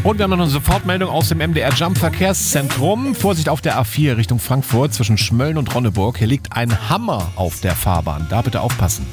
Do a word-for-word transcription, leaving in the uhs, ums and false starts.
Und wir haben noch eine Sofortmeldung aus dem M D R Jump Verkehrszentrum. Vorsicht auf der A vier Richtung Frankfurt zwischen Schmölln und Ronneburg. Hier liegt ein Hammer auf der Fahrbahn. Da bitte aufpassen.